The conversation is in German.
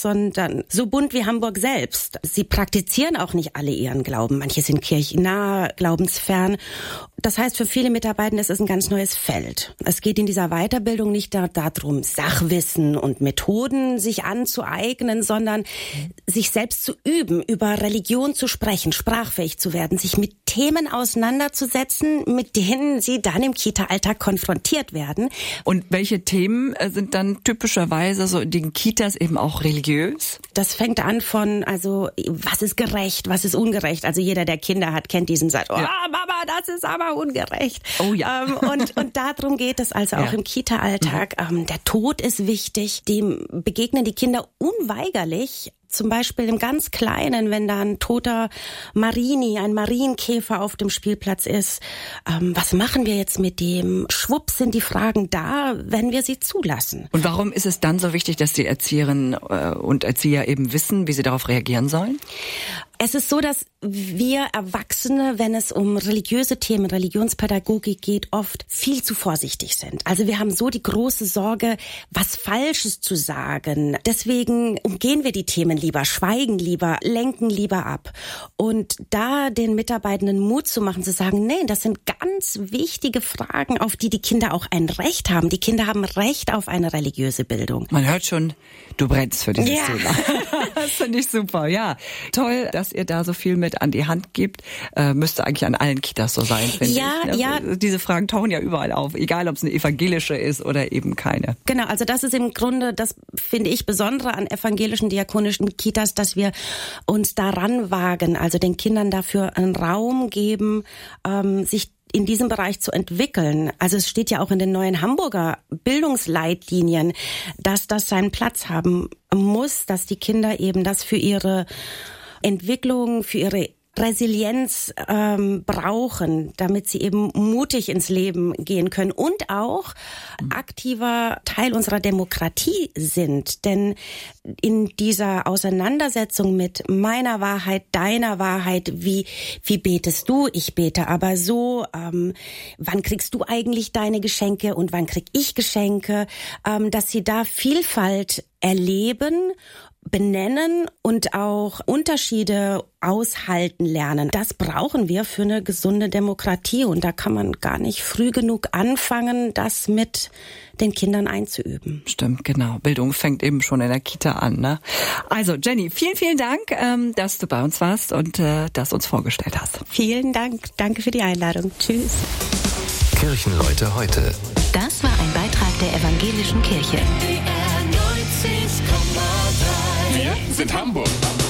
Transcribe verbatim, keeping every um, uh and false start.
sondern so bunt wie Hamburg selbst. Sie praktizieren auch nicht alle ihren Glauben. Manche sind kirchennah, glaubensfern. Das heißt, für viele Mitarbeitende ist es ein ganz neues Feld. Es geht in dieser Weiterbildung nicht da, darum, Sachwissen und Methoden sich anzueignen, sondern sich selbst zu üben, über Religion zu sprechen, sprachfähig zu werden, sich mit Themen auseinanderzusetzen, mit denen sie dann im Kita-Alltag konfrontiert werden. Und welche Themen sind dann typischerweise so in den Kitas eben auch religiös? Das fängt an von, also, was ist gerecht, was ist ungerecht? Also jeder, der Kinder hat, kennt diesen Satz. Oh, ja. Mama, das ist aber ungerecht. Oh ja. Ähm, und, und darum geht es also auch ja. im Kita-Alltag. Mhm. Ähm, der Tod ist wichtig. Dem begegnen die Kinder unweigerlich. Zum Beispiel im ganz Kleinen, wenn da ein toter Marini, ein Marienkäfer auf dem Spielplatz ist. Ähm, was machen wir jetzt mit dem? Schwupps sind die Fragen da, wenn wir sie zulassen. Und warum ist es dann so wichtig, dass die Erzieherinnen äh, und Erzieher eben wissen, wie sie darauf reagieren sollen? Es ist so, dass wir Erwachsene, wenn es um religiöse Themen, Religionspädagogik geht, oft viel zu vorsichtig sind. Also wir haben so die große Sorge, was Falsches zu sagen. Deswegen umgehen wir die Themen lieber, schweigen lieber, lenken lieber ab. Und da den Mitarbeitenden Mut zu machen, zu sagen, nee, das sind ganz wichtige Fragen, auf die die Kinder auch ein Recht haben. Die Kinder haben Recht auf eine religiöse Bildung. Man hört schon, du brennst für dieses ja. Thema. Das finde ich super, ja. Toll, dass ihr da so viel mit an die Hand gibt. Äh, müsste eigentlich an allen Kitas so sein, finde ja, ich. Ne? Ja. Diese Fragen tauchen ja überall auf, egal ob es eine evangelische ist oder eben keine. Genau, also das ist im Grunde, das finde ich Besondere an evangelischen, diakonischen Kitas, dass wir uns daran wagen, also den Kindern dafür einen Raum geben, ähm, sich in diesem Bereich zu entwickeln. Also es steht ja auch in den neuen Hamburger Bildungsleitlinien, dass das seinen Platz haben muss, dass die Kinder eben das für ihre Entwicklung, für ihre Resilienz ähm, brauchen, damit sie eben mutig ins Leben gehen können und auch aktiver Teil unserer Demokratie sind. Denn in dieser Auseinandersetzung mit meiner Wahrheit, deiner Wahrheit, wie wie betest du? Ich bete aber so. Ähm, wann kriegst du eigentlich deine Geschenke und wann krieg ich Geschenke? Ähm, dass sie da Vielfalt erleben, benennen und auch Unterschiede aushalten lernen. Das brauchen wir für eine gesunde Demokratie und da kann man gar nicht früh genug anfangen, das mit den Kindern einzuüben. Stimmt, genau. Bildung fängt eben schon in der Kita an, ne? Also Jenny, vielen, vielen Dank, ähm, dass du bei uns warst und äh, das uns vorgestellt hast. Vielen Dank. Danke für die Einladung. Tschüss. Kirchenleute heute. Das war ein Beitrag der Evangelischen Kirche. Wir sind Hamburg.